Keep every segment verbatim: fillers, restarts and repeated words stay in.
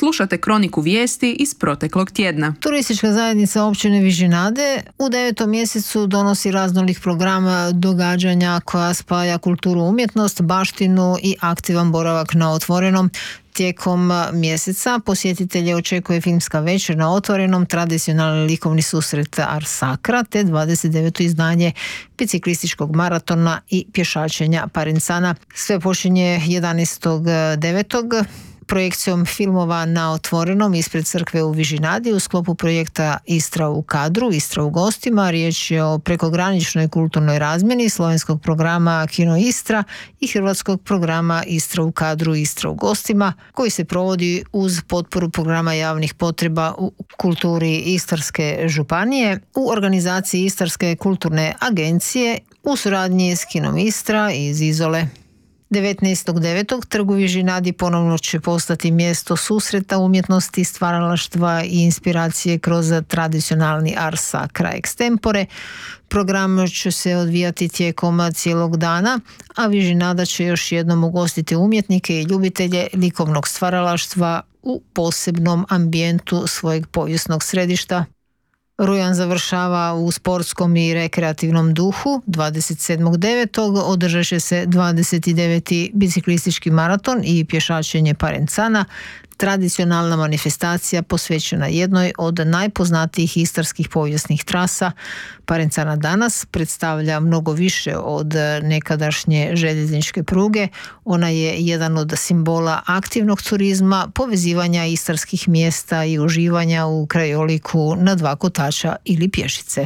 slušate kroniku vijesti iz proteklog tjedna. Turistička zajednica općine Vižinade u devetom mjesecu donosi raznolik programa događanja koja spaja kulturu, umjetnost, baštinu i aktivan boravak na otvorenom. Tijekom mjeseca posjetitelje očekuje filmska večer na otvorenom, tradicionalni likovni susret Ars Sacra te dvadeset deveto izdanje biciklističkog maratona i pješačenja Parencana. Sve počinje jedanaestog devetog projekcijom filmova na otvorenom ispred crkve u Vižinadi u sklopu projekta Istra u kadru, Istra u gostima. Riječ je o prekograničnoj kulturnoj razmjeni slovenskog programa Kino Istra i hrvatskog programa Istra u kadru, Istra u gostima, koji se provodi uz potporu programa javnih potreba u kulturi Istarske županije u organizaciji Istarske kulturne agencije u suradnji s Kinom Istra iz Izole. devetnaestog devetog trg u Vižinadi ponovno će postati mjesto susreta umjetnosti, stvaralaštva i inspiracije kroz tradicionalni Ars Sacra extempore. Program će se odvijati tijekom cijelog dana, a Vižinada će još jednom ugostiti umjetnike i ljubitelje likovnog stvaralaštva u posebnom ambijentu svojeg povijesnog središta. Rujan završava u sportskom i rekreativnom duhu. dvadeset sedmog devetog održat će se dvadeset deveti biciklistički maraton i pješačenje Parencana, tradicionalna manifestacija posvećena jednoj od najpoznatijih istarskih povijesnih trasa. Parencana danas predstavlja mnogo više od nekadašnje željezničke pruge. Ona je jedan od simbola aktivnog turizma, povezivanja istarskih mjesta i uživanja u krajoliku na dva kotača ili pješice.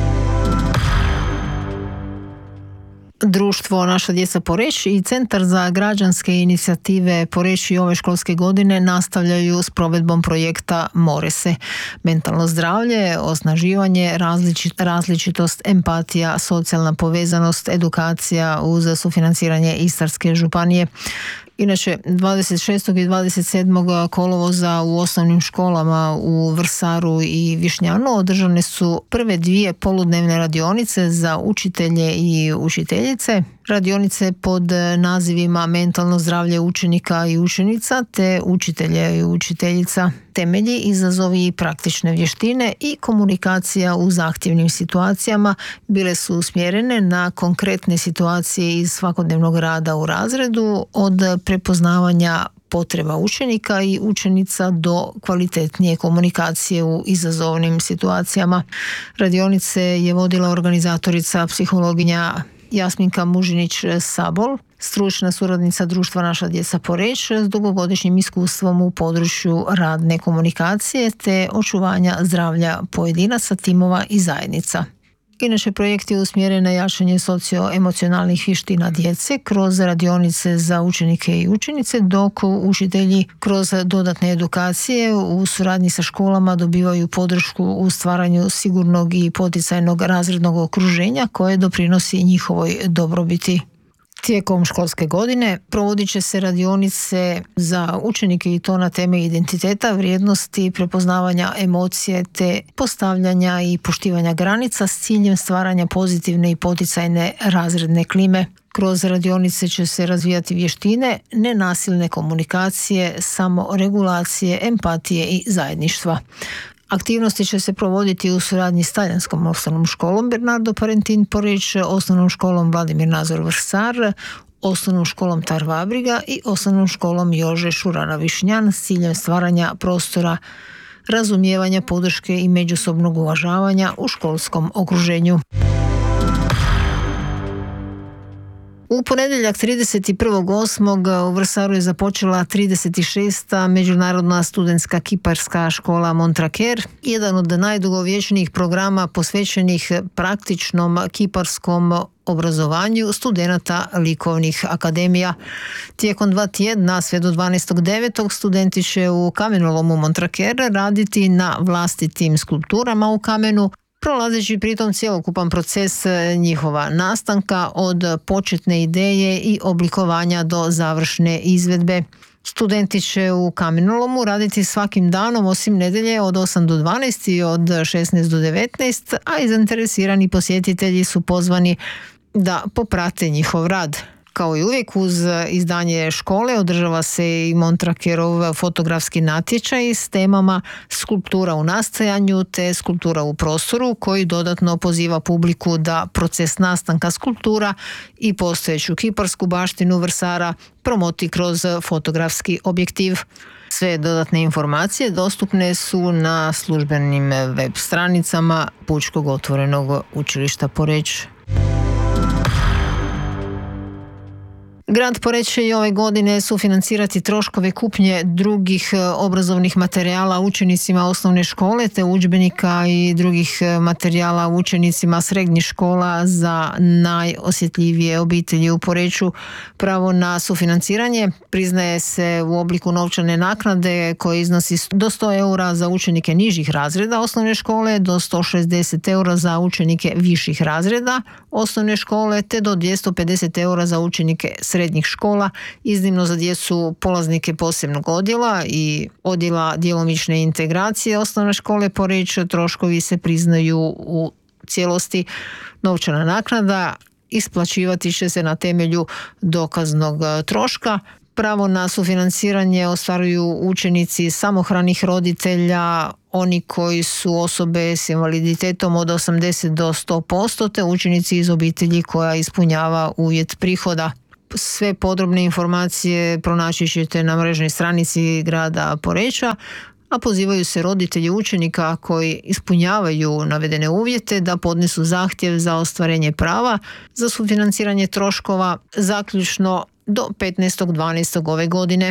Društvo Naša djeca Poreč i Centar za građanske inicijative Poreč ove školske godine nastavljaju s provedbom projekta More se. Mentalno zdravlje, osnaživanje, različit, različitost, empatija, socijalna povezanost, edukacija uz sufinanciranje Istarske županije. Inače, dvadeset šestog i dvadeset sedmog kolovoza u osnovnim školama u Vrsaru i Višnjanu održane su prve dvije poludnevne radionice za učitelje i učiteljice. Radionice pod nazivima Mentalno zdravlje učenika i učenica te učitelja i učiteljica, temelji, izazovi i praktične vještine i komunikacija u zahtjevnim situacijama bile su usmjerene na konkretne situacije iz svakodnevnog rada u razredu, od prepoznavanja potreba učenika i učenica do kvalitetnije komunikacije u izazovnim situacijama. Radionice je vodila organizatorica psihologinja Jasminka Mužinić-Sabol, stručna suradnica društva Naša djeca Poreč s dugogodišnjim iskustvom u području radne komunikacije te očuvanja zdravlja pojedinaca, timova i zajednica. Inače, projekt je usmjeren na jačanje socioemocionalnih vještina djece kroz radionice za učenike i učenice, dok učitelji kroz dodatne edukacije u suradnji sa školama dobivaju podršku u stvaranju sigurnog i poticajnog razrednog okruženja koje doprinosi njihovoj dobrobiti. Tijekom školske godine provodit će se radionice za učenike i to na teme identiteta, vrijednosti, prepoznavanja emocije te postavljanja i poštivanja granica s ciljem stvaranja pozitivne i poticajne razredne klime. Kroz radionice će se razvijati vještine nenasilne komunikacije, samoregulacije, empatije i zajedništva. Aktivnosti će se provoditi u suradnji s talijanskom osnovnom školom Bernardo Parentin Poreč, osnovnom školom Vladimir Nazor Vrsar, osnovnom školom Tar Vabriga i osnovnom školom Jože Šurana Višnjan s ciljem stvaranja prostora razumijevanja, podrške i međusobnog uvažavanja u školskom okruženju. U ponedjeljak trideset prvog osmog u Vrsaru je započela trideset šesta Međunarodna studentska kiparska škola Montraker, jedan od najdugovječnijih programa posvećenih praktičnom kiparskom obrazovanju studenata likovnih akademija. Tijekom dva tjedna, sve do dvanaestog devetog studenti će u kamenolomu Montraker raditi na vlastitim skulpturama u kamenu, prolazeći pritom cjelokupan proces njihova nastanka od početne ideje i oblikovanja do završne izvedbe. Studenti će u kamenolomu raditi svakim danom osim nedjelje od osam do dvanaest i od šesnaest do devetnaest, a i zainteresirani posjetitelji su pozvani da poprate njihov rad. Kao i uvijek uz izdanje škole održava se i Montrakerov fotografski natječaj s temama skulptura u nastajanju te skulptura u prostoru, koji dodatno poziva publiku da proces nastanka skulptura i postojeću kiparsku baštinu Vrsara promoti kroz fotografski objektiv. Sve dodatne informacije dostupne su na službenim web stranicama Pučkog otvorenog učilišta Poreč. Grad Poreč će i ove godine sufinancirati troškove kupnje drugih obrazovnih materijala učenicima osnovne škole te udžbenika i drugih materijala učenicima srednjih škola za najosjetljivije obitelji u Poreču. Pravo na sufinanciranje priznaje se u obliku novčane naknade koje iznosi do sto eura za učenike nižih razreda osnovne škole, do sto šezdeset eura za učenike viših razreda osnovne škole te do dvjesto pedeset eura za učenike srednjih škola, iznimno za djecu polaznike posebnog odjela i odjela djelomične integracije osnovne škole Poreč. Troškovi se priznaju u cijelosti. Novčana naknada isplaćivati će se na temelju dokaznog troška. Pravo na sufinanciranje ostvaruju učenici samohranih roditelja, oni koji su osobe s invaliditetom od osamdeset do sto posto te učenici iz obitelji koja ispunjava uvjet prihoda. Sve podrobne informacije pronaći ćete na mrežnoj stranici grada Poreča, a pozivaju se roditelji učenika koji ispunjavaju navedene uvjete da podnesu zahtjev za ostvarenje prava za sufinanciranje troškova zaključno do petnaestog dvanaestog ove godine.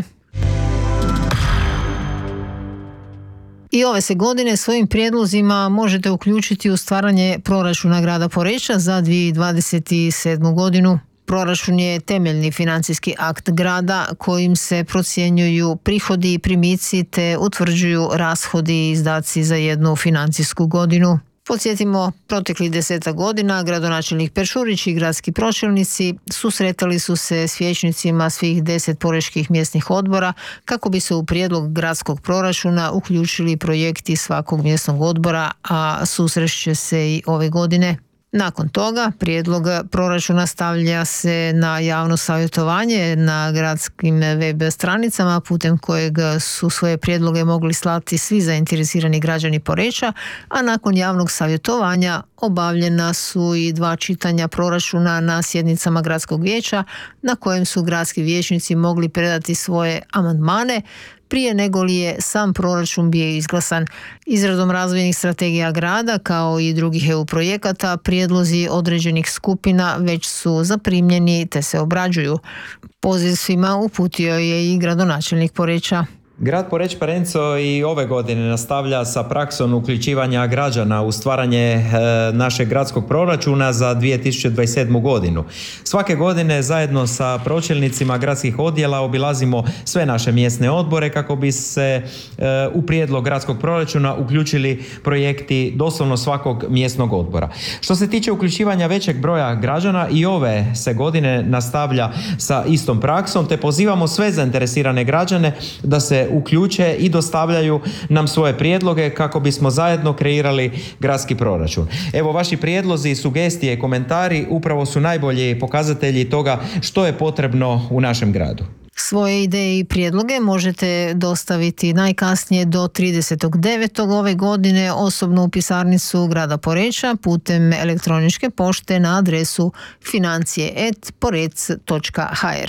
I ove se godine svojim prijedlozima možete uključiti u stvaranje proračuna grada Poreča za dvije tisuće dvadeset sedmu godinu. Proračun je temeljni financijski akt grada kojim se procjenjuju prihodi i primici te utvrđuju rashodi i izdaci za jednu financijsku godinu. Podsjetimo, proteklih deseta godina gradonačelnik Peršurić i gradski pročelnici susretali su se s vijećnicima svih deset porečkih mjesnih odbora kako bi se u prijedlog gradskog proračuna uključili projekti svakog mjesnog odbora, a susrešće se i ove godine. Nakon toga prijedlog proračuna stavlja se na javno savjetovanje na gradskim web stranicama putem kojeg su svoje prijedloge mogli slati svi zainteresirani građani Poreča, a nakon javnog savjetovanja obavljena su i dva čitanja proračuna na sjednicama gradskog vijeća na kojem su gradski vijećnici mogli predati svoje amandmane prije nego li je sam proračun bio izglasan. Izradom razvojnih strategija grada kao i drugih E U projekata prijedlozi određenih skupina već su zaprimljeni te se obrađuju. Poziv svima uputio je i gradonačelnik Poreča. Grad Poreč Parenco i ove godine nastavlja sa praksom uključivanja građana u stvaranje e, našeg gradskog proračuna za dvije tisuće dvadeset sedmu godinu. Svake godine zajedno sa pročelnicima gradskih odjela obilazimo sve naše mjesne odbore kako bi se e, u prijedlog gradskog proračuna uključili projekti doslovno svakog mjesnog odbora. Što se tiče uključivanja većeg broja građana, i ove se godine nastavlja sa istom praksom, te pozivamo sve zainteresirane građane da se uključe i dostavljaju nam svoje prijedloge kako bismo zajedno kreirali gradski proračun. Evo, vaši prijedlozi, sugestije i komentari upravo su najbolji pokazatelji toga što je potrebno u našem gradu. Svoje ideje i prijedloge možete dostaviti najkasnije do tridesetog devetog ove godine osobno u pisarnicu grada Poreča putem elektroničke pošte na adresu financije et porec točka ha er.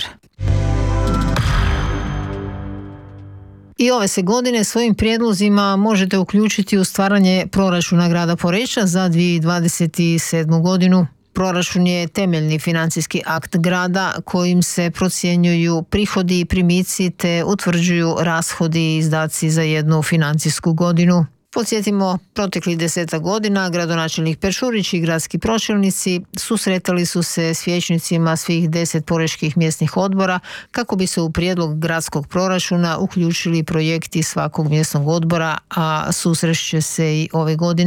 I ove se godine svojim prijedlozima možete uključiti u stvaranje proračuna grada Poreča za dvije tisuće dvadeset sedmu godinu. Proračun je temeljni financijski akt grada kojim se procjenjuju prihodi i primici te utvrđuju rashodi i izdaci za jednu financijsku godinu. Podsjetimo, proteklih deseta godina gradonačelnik Peršurić i gradski pročelnici susretali su se s vijećnicima svih deset porečkih mjesnih odbora kako bi se u prijedlog gradskog proračuna uključili projekti svakog mjesnog odbora, a susrešće se i ove godine.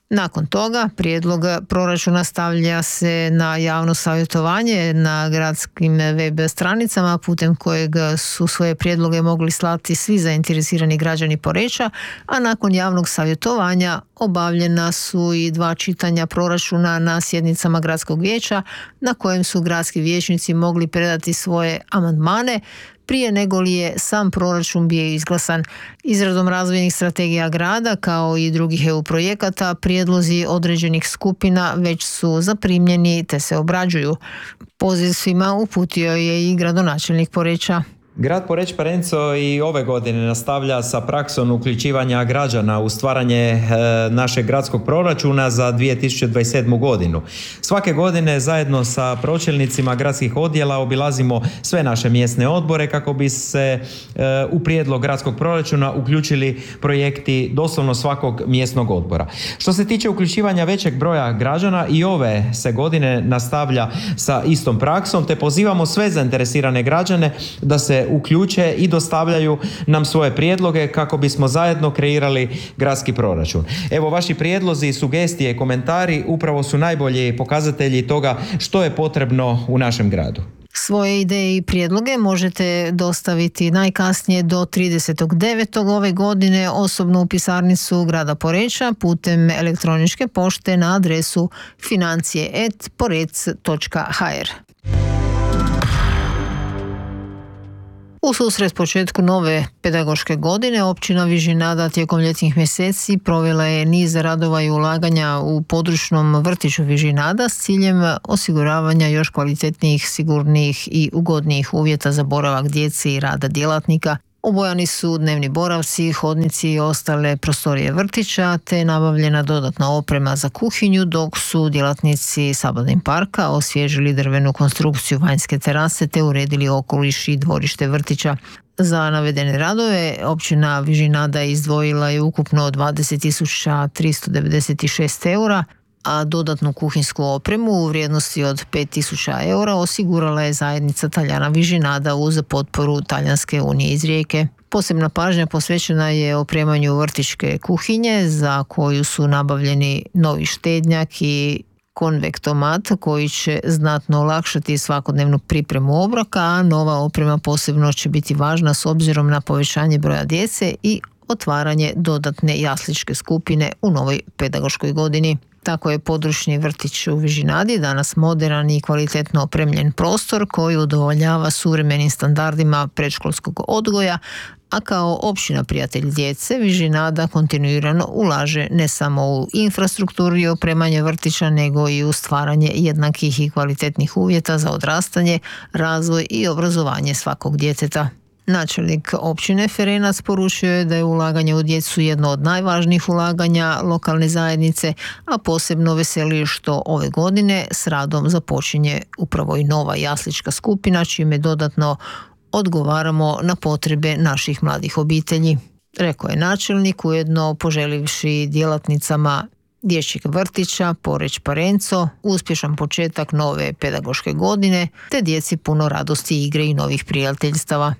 Nakon toga prijedlog proračuna stavlja se na javno savjetovanje na gradskim web stranicama putem kojeg su svoje prijedloge mogli slati svi zainteresirani građani Poreča, a nakon javnog savjetovanja obavljena su i dva čitanja proračuna na sjednicama gradskog vijeća na kojem su gradski vijećnici mogli predati svoje amandmane prije nego li je sam proračun bio izglasan. Izradom razvojnih strategija grada kao i drugih E U projekata prijedlozi određenih skupina već su zaprimljeni te se obrađuju. Poziv svima uputio je i gradonačelnik Poreča. Grad Poreč Parenco i ove godine nastavlja sa praksom uključivanja građana u stvaranje e, našeg gradskog proračuna za dvije tisuće dvadeset sedmu godinu. Svake godine zajedno sa pročelnicima gradskih odjela obilazimo sve naše mjesne odbore kako bi se e, u prijedlog gradskog proračuna uključili projekti doslovno svakog mjesnog odbora. Što se tiče uključivanja većeg broja građana, i ove se godine nastavlja sa istom praksom, te pozivamo sve zainteresirane građane da se uključe i dostavljaju nam svoje prijedloge kako bismo zajedno kreirali gradski proračun. Evo, vaši prijedlozi, sugestije, komentari upravo su najbolji pokazatelji toga što je potrebno u našem gradu. Svoje ideje i prijedloge možete dostaviti najkasnije do tridesetog devetog ove godine osobno u pisarnicu grada Poreča putem elektroničke pošte na adresu financije et porec točka ha er. U susret početku nove pedagoške godine općina Vižinada tijekom ljetnih mjeseci provela je niz radova i ulaganja u područnom vrtiću Vižinada s ciljem osiguravanja još kvalitetnijih, sigurnijih i ugodnijih uvjeta za boravak djece i rada djelatnika. Obojani su dnevni boravci, hodnici i ostale prostorije vrtića, te nabavljena dodatna oprema za kuhinju, dok su djelatnici Sabadin parka osvježili drvenu konstrukciju vanjske terase te uredili okoliš i dvorište vrtića. Za navedene radove općina Vižinada izdvojila je ukupno dvadeset tisuća tristo devedeset šest eura, a dodatnu kuhinsku opremu u vrijednosti od pet tisuća eura osigurala je zajednica Taljana Vižinada uz potporu Talijanske unije iz Rijeke. Posebna pažnja posvećena je opremanju vrtićke kuhinje za koju su nabavljeni novi štednjak i konvektomat koji će znatno olakšati svakodnevnu pripremu obroka, a nova oprema posebno će biti važna s obzirom na povećanje broja djece i otvaranje dodatne jasličke skupine u novoj pedagoškoj godini. Tako je područni vrtić u Vižinadi danas moderan i kvalitetno opremljen prostor koji udovoljava suvremenim standardima predškolskog odgoja, a kao općina prijatelj djece Vižinada kontinuirano ulaže ne samo u infrastrukturu i opremanje vrtića, nego i u stvaranje jednakih i kvalitetnih uvjeta za odrastanje, razvoj i obrazovanje svakog djeteta. Načelnik općine Ferenac poručio je da je ulaganje u djecu jedno od najvažnijih ulaganja lokalne zajednice, a posebno veseli što ove godine s radom započinje upravo i nova jaslička skupina, čime dodatno odgovaramo na potrebe naših mladih obitelji. Rekao je načelnik, ujedno poželivši djelatnicama dječjeg vrtića Poreč Parenco uspješan početak nove pedagoške godine, te djeci puno radosti, igre i novih prijateljstava.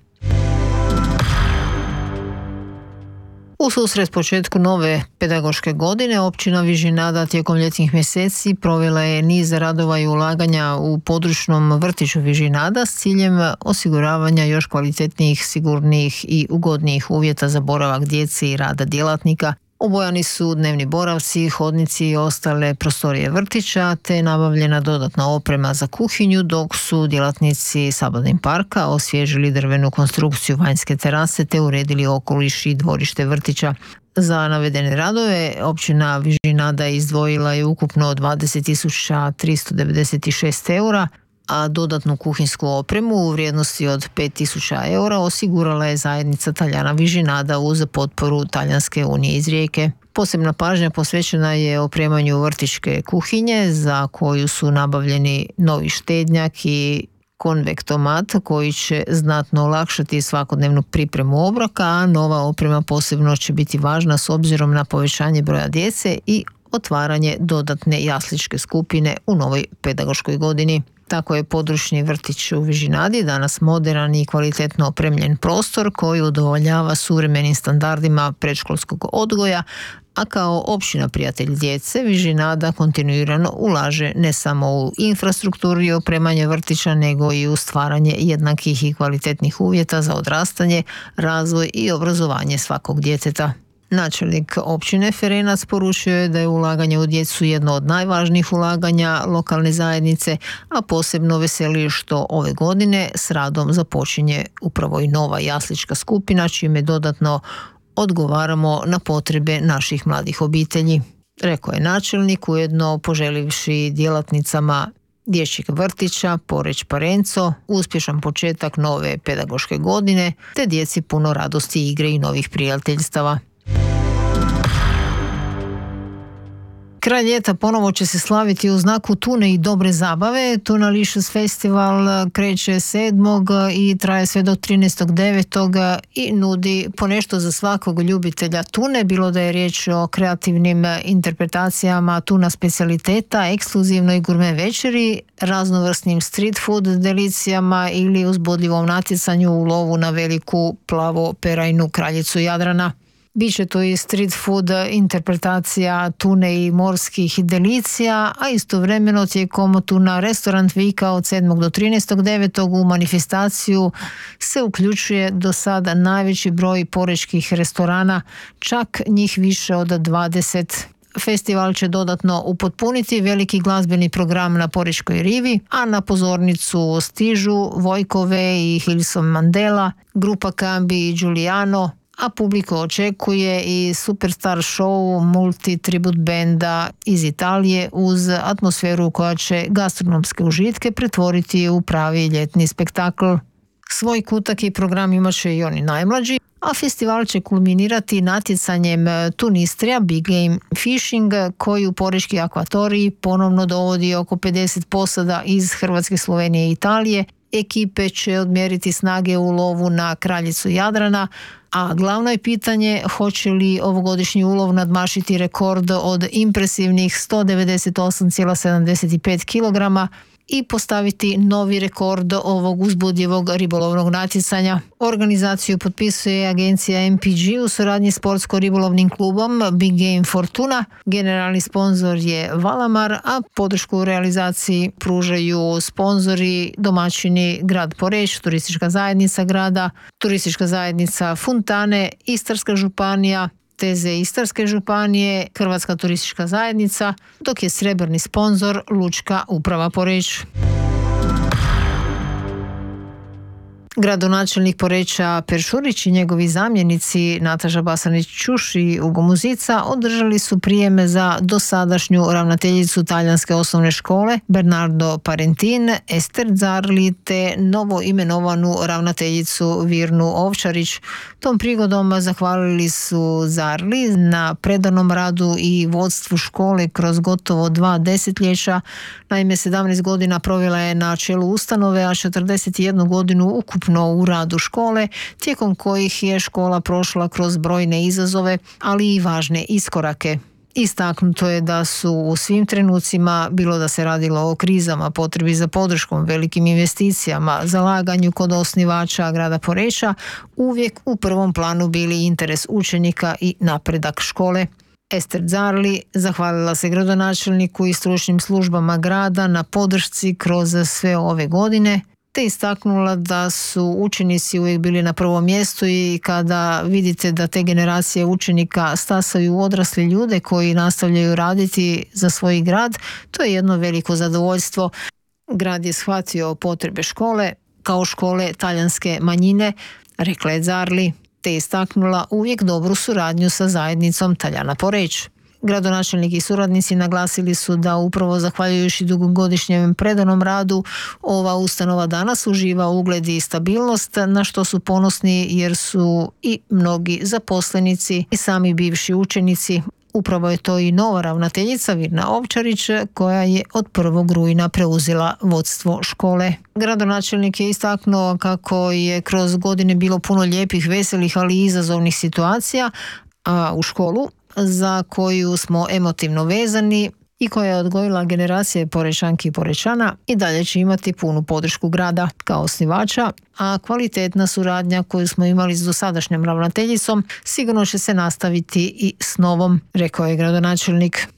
U susret početku nove pedagoške godine općina Vižinada tijekom ljetnih mjeseci provela je niz radova i ulaganja u područnom vrtiću Vižinada s ciljem osiguravanja još kvalitetnijih, sigurnijih i ugodnijih uvjeta za boravak djece i rada djelatnika. Obojani su dnevni boravci, hodnici i ostale prostorije vrtića, te nabavljena dodatna oprema za kuhinju, dok su djelatnici Sabadin parka osvježili drvenu konstrukciju vanjske terase te uredili okoliš i dvorište vrtića. Za navedene radove općina Vižinada izdvojila je ukupno dvadeset tisuća tristo devedeset šest eura, a dodatnu kuhinsku opremu u vrijednosti od pet tisuća eura osigurala je zajednica Taljana Vižinada uz potporu Talijanske unije iz Rijeke. Posebna pažnja posvećena je opremanju vrtićke kuhinje za koju su nabavljeni novi štednjak i konvektomat koji će znatno olakšati svakodnevnu pripremu obroka, a nova oprema posebno će biti važna s obzirom na povećanje broja djece i otvaranje dodatne jasličke skupine u novoj pedagoškoj godini. Tako je područni vrtić u Vižinadi danas moderan i kvalitetno opremljen prostor koji udovoljava suvremenim standardima predškolskog odgoja, A kao općina prijatelj djece, Vižinada kontinuirano ulaže ne samo u infrastrukturu i opremanje vrtića, nego i u stvaranje jednakih i kvalitetnih uvjeta za odrastanje, razvoj i obrazovanje svakog djeteta. Načelnik općine Ferenac poručio je da je ulaganje u djecu jedno od najvažnijih ulaganja lokalne zajednice, a posebno veseli što ove godine s radom započinje upravo i nova jaslička skupina, čime dodatno odgovaramo na potrebe naših mladih obitelji, rekao je načelnik, ujedno poželivši djelatnicama dječjeg vrtića Poreć Parenco uspješan početak nove pedagoške godine te djeci puno radosti, igre i novih prijateljstava. Kraj ljeta ponovo će se slaviti u znaku tune i dobre zabave. Tunalicious Festival kreće sedmog i traje sve do trinaestog devetog i nudi ponešto za svakog ljubitelja tune, bilo da je riječ o kreativnim interpretacijama tuna specijaliteta, ekskluzivnoj gurme večeri, raznovrsnim street food delicijama ili uzbudljivom natjecanju u lovu na veliku plavo perajnu kraljicu Jadrana. Biće to i street food interpretacija tune i morskih delicija, a istovremeno tijekom tuna restaurant vika od sedmog do trinaestog devetog u manifestaciju se uključuje do sada najveći broj porečkih restorana, čak njih više od dvadeset. Festival će dodatno upotpuniti veliki glazbeni program na Porečkoj rivi, a na pozornicu stižu Vojkove i Hilson Mandela, grupa Cambi i Giuliano, a publiku očekuje i superstar show multi-tribut benda iz Italije uz atmosferu koja će gastronomske užitke pretvoriti u pravi ljetni spektakl. Svoj kutak i program imat će i oni najmlađi, a festival će kulminirati natjecanjem Tunistrija Big Game Fishing, koji u porečki akvatoriji ponovno dovodi oko pedeset posada iz Hrvatske, Slovenije i Italije. Ekipe će odmjeriti snage u lovu na kraljicu Jadrana, a glavno je pitanje hoće li ovogodišnji ulov nadmašiti rekord od impresivnih sto devedeset osam zarez sedamdeset pet kilograma i postaviti novi rekord ovog uzbudljivog ribolovnog natjecanja. Organizaciju potpisuje agencija M P G u suradnji s sportsko-ribolovnim klubom Big Game Fortuna. Generalni sponzor je Valamar, a podršku u realizaciji pružaju sponzori domaćini grad Poreč, turistička zajednica grada, turistička zajednica Funtane, Istarska županija, Teze Istarske županije, Hrvatska turistička zajednica, dok je srebrni sponzor Lučka uprava Poreč. Gradonačelnik Poreča Peršurić i njegovi zamjenici Nataša Basanić-Čuš i Ugo Muzica održali su prijeme za dosadašnju ravnateljicu talijanske osnovne škole Bernardo Parentin, Ester Zarli te novo imenovanu ravnateljicu Virnu Ovčarić. Tom prigodom zahvalili su Zarli na predanom radu i vodstvu škole kroz gotovo dva desetljeća. Naime, sedamnaest godina provela je na čelu ustanove, a četrdeset jednu godinu ukupno u radu škole, tijekom kojih je škola prošla kroz brojne izazove, ali i važne iskorake. Istaknuto je da su u svim trenucima, bilo da se radilo o krizama, potrebi za podrškom, velikim investicijama, zalaganju kod osnivača grada Poreča, uvijek u prvom planu bili interes učenika i napredak škole. Ester Zarli zahvalila se gradonačelniku i stručnim službama grada na podršci kroz sve ove godine, te istaknula da su učenici uvijek bili na prvom mjestu i kada vidite da te generacije učenika stasaju odrasle ljude koji nastavljaju raditi za svoj grad, to je jedno veliko zadovoljstvo. Grad je shvatio potrebe škole kao škole talijanske manjine, rekla je Zarli, te istaknula uvijek dobru suradnju sa zajednicom Taljana Poreč. Gradonačelnik i suradnici naglasili su da upravo zahvaljujući dugogodišnjem predanom radu ova ustanova danas uživa ugled i stabilnost, na što su ponosni jer su i mnogi zaposlenici i sami bivši učenici. Upravo je to i nova ravnateljica Virna Ovčarić koja je od prvog rujna preuzela vodstvo škole. Gradonačelnik je istaknuo kako je kroz godine bilo puno lijepih, veselih, ali i izazovnih situacija, a u školu za koju smo emotivno vezani i koja je odgojila generacije Porečanki i Porečana i dalje će imati punu podršku grada kao osnivača, a kvalitetna suradnja koju smo imali s dosadašnjom ravnateljicom sigurno će se nastaviti i s novom, rekao je gradonačelnik.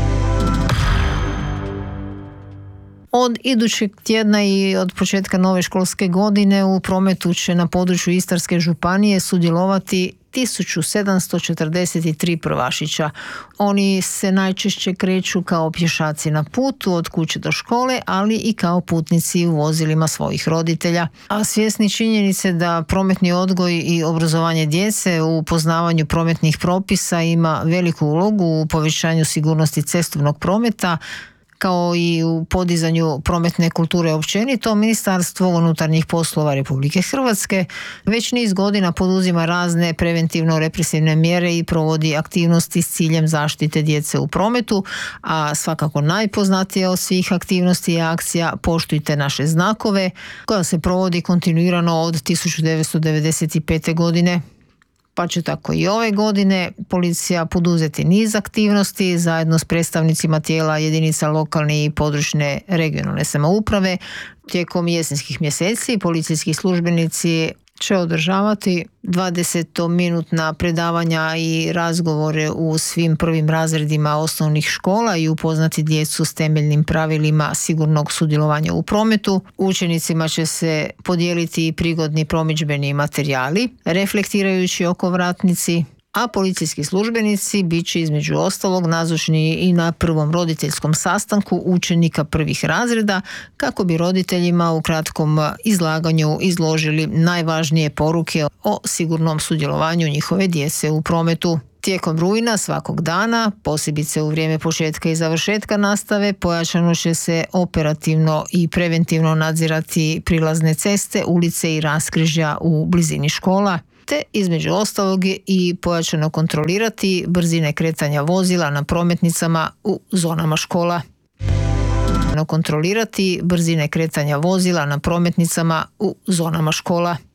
Od idućeg tjedna i od početka nove školske godine u prometu će na području Istarske županije sudjelovati tisuću sedamsto četrdeset tri prvašića. Oni se najčešće kreću kao pješaci na putu od kuće do škole, ali i kao putnici u vozilima svojih roditelja. A svjesni činjenice da prometni odgoj i obrazovanje djece u poznavanju prometnih propisa ima veliku ulogu u povećanju sigurnosti cestovnog prometa, kao i u podizanju prometne kulture općenito, Ministarstvo unutarnjih poslova Republike Hrvatske već niz godina poduzima razne preventivno-represivne mjere i provodi aktivnosti s ciljem zaštite djece u prometu, a svakako najpoznatija od svih aktivnosti je akcija Poštujte naše znakove, koja se provodi kontinuirano od tisuću devetsto devedeset pete. godine. Pa će tako i ove godine policija poduzeti niz aktivnosti zajedno s predstavnicima tijela jedinica lokalne i područne regionalne samouprave. Tijekom jesenskih mjeseci policijski službenici će održavati dvadesetominutna predavanja i razgovore u svim prvim razredima osnovnih škola i upoznati djecu s temeljnim pravilima sigurnog sudjelovanja u prometu. Učenicima će se podijeliti prigodni promidžbeni materijali, reflektirajući okovratnici, a policijski službenici bit će između ostalog nazočni i na prvom roditeljskom sastanku učenika prvih razreda kako bi roditeljima u kratkom izlaganju izložili najvažnije poruke o sigurnom sudjelovanju njihove djece u prometu. Tijekom rujna svakog dana, posebice u vrijeme početka i završetka nastave, pojačano će se operativno i preventivno nadzirati prilazne ceste, ulice i raskrižja u blizini škola, te između ostalog i pojačano kontrolirati brzine kretanja vozila na prometnicama u zonama škola. Kontrolirati brzine kretanja vozila na prometnicama u zonama škola.